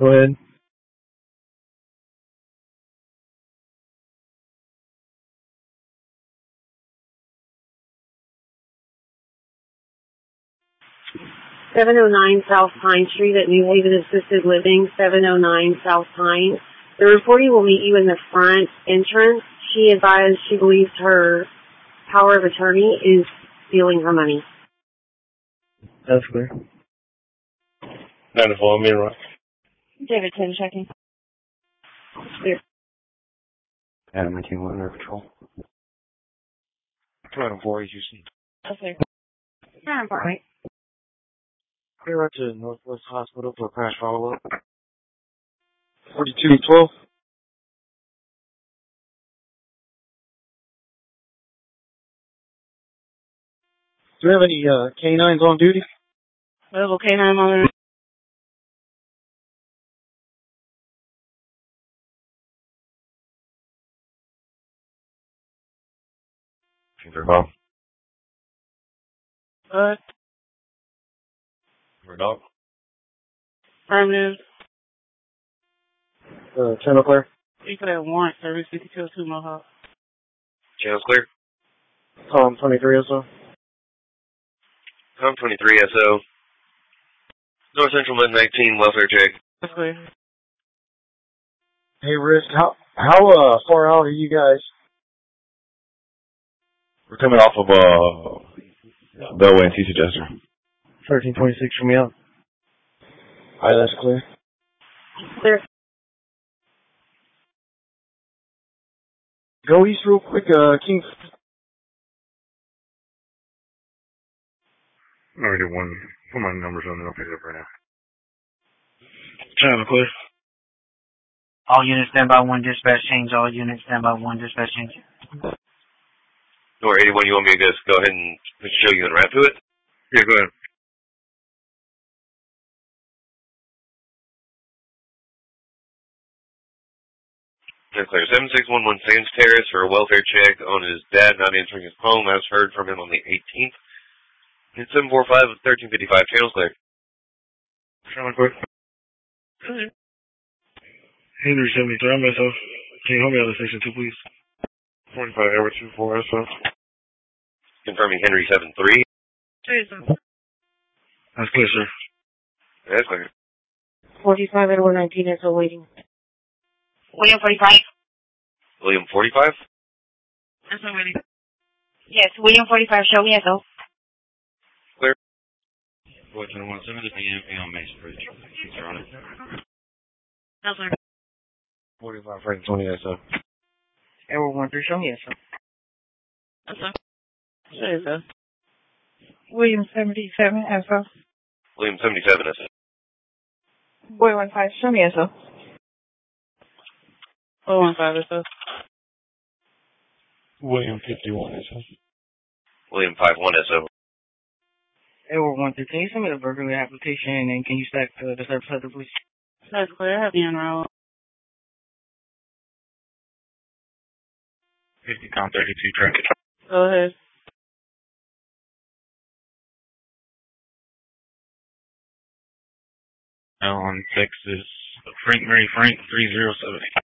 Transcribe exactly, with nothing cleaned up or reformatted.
Go ahead. seven oh nine South Pine Street at New Haven Assisted Living, seven oh nine South Pine. The reportee will meet you in the front entrance. She advised she believes her power of attorney is stealing her money. That's clear. nine to four, Main Rock. David, ten checking. Clear. Adam nineteen one, Air Patrol. nine to four, Houston. Okay. Yeah, all right. Clear out to Northwest Hospital for a crash follow-up. forty-two twelve. Do we have any uh, canines on duty? Level K nine on Finger bomb. What? For dog. Affirmative. Uh, channel clear. You could have warrant service fifty-two oh two Mohawk. Channel's clear. Tom twenty-three S O. Tom twenty-three S O. North Central Med nineteen, welfare check. That's clear. Hey, Risk, how how uh, far out are you guys? We're coming off of, uh, Bellway and T C Jester. thirteen twenty-six from me out. Alright, that's clear. Clear. Go east real quick, uh, King. I already did one. Put my numbers on and I'll pick it up right now. Channel clear. All units stand by one dispatch change. All units stand by one dispatch change. Door eighty-one, you want me to just go ahead and show you and wrap to it? Yeah, go ahead. Yeah, clear. seven six one one Sands Terrace for a welfare check on his dad not answering his phone. I was heard from him on the eighteenth. And seven four five of thirteen fifty-five. Channel's clear. Channel clear. Henry seventy-three, I'm S O. Can you hold me on the section two, please? forty-five, Edward two four S O. Confirming Henry seventy-three. That's clear, sir. That's clear. forty-five Edward nineteen S O waiting. William forty-five. William forty-five? S O waiting. Yes, William forty-five, show me S O. Clear. fourteen one seventy P M P on Mason Bridge. She's on it. No, sir. forty-five, Frank twenty S O. Edward one three, show me S O. Yes, sir. There you go. William seventy-seven S O. William seventy-seven S O. Boy one five, show me S O. Boy one five S O. William fifty-one S O. William five one S O. Edward one three, can you send me the burglary application and can you stack uh, the service letter, please? That's clear. I have the enroll. fifty com thirty-two track. Go ahead. Now on Texas, Frank Mary Frank three zero seven eight.